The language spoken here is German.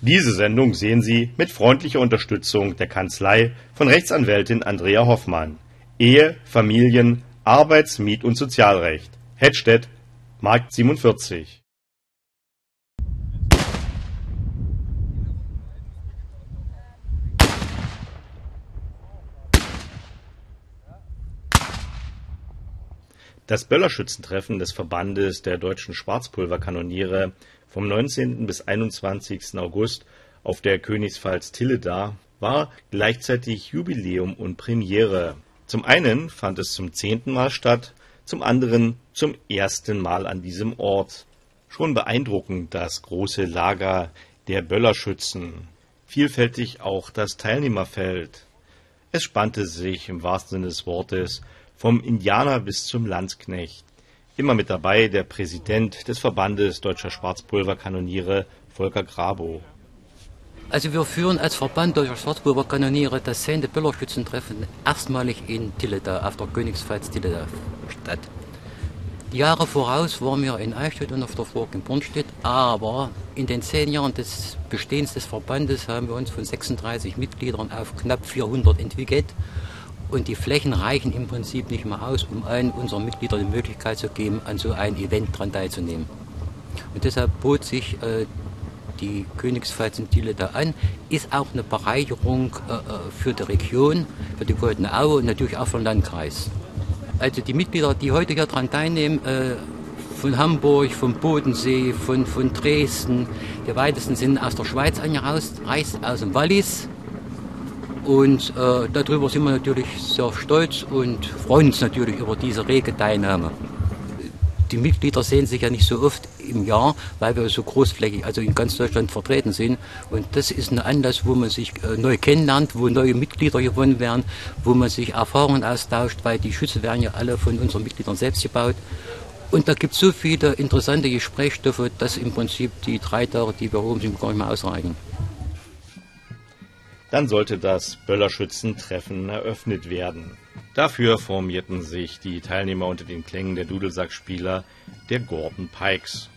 Diese Sendung sehen Sie mit freundlicher Unterstützung der Kanzlei von Rechtsanwältin Andrea Hoffmann. Ehe, Familien, Arbeits-, Miet- und Sozialrecht. Hettstedt, Markt 47. Das Böllerschützentreffen des Verbandes der deutschen Schwarzpulverkanoniere vom 19. bis 21. August auf der Königspfalz Tilleda war gleichzeitig Jubiläum und Premiere. Zum einen fand es zum 10. Mal statt, zum anderen zum ersten Mal an diesem Ort. Schon beeindruckend das große Lager der Böllerschützen. Vielfältig auch das Teilnehmerfeld. Es spannte sich im wahrsten Sinne des Wortes vom Indianer bis zum Landsknecht. Immer mit dabei der Präsident des Verbandes deutscher Schwarzpulverkanoniere, Volker Grabow. Also wir führen als Verband deutscher Schwarzpulverkanoniere das 10. Böllerschützentreffen erstmalig in Tilleda, auf der Königspfalz Tilleda statt. Die Jahre voraus waren wir in Eichstätt und auf der Burg in Bornstedt, aber in den 10 Jahren des Bestehens des Verbandes haben wir uns von 36 Mitgliedern auf knapp 400 entwickelt. Und die Flächen reichen im Prinzip nicht mehr aus, um allen unseren Mitgliedern die Möglichkeit zu geben, an so einem Event daran teilzunehmen. Und deshalb bot sich die Königspfalz in Tilleda an, ist auch eine Bereicherung für die Region, für die Goldene Aue und natürlich auch für den Landkreis. Also die Mitglieder, die heute hier daran teilnehmen, von Hamburg, vom Bodensee, von Dresden, die weitesten sind aus der Schweiz angereist, aus dem Wallis. Und darüber sind wir natürlich sehr stolz und freuen uns natürlich über diese rege Teilnahme. Die Mitglieder sehen sich ja nicht so oft im Jahr, weil wir so großflächig, also in ganz Deutschland vertreten sind. Und das ist ein Anlass, wo man sich neu kennenlernt, wo neue Mitglieder gewonnen werden, wo man sich Erfahrungen austauscht, weil die Schütze werden ja alle von unseren Mitgliedern selbst gebaut. Und da gibt es so viele interessante Gesprächsstoffe, dass im Prinzip die 3 Tage, die wir oben sind, gar nicht mehr ausreichen. Dann sollte das Böllerschützentreffen eröffnet werden. Dafür formierten sich die Teilnehmer unter den Klängen der Dudelsackspieler der Gordon Pikes.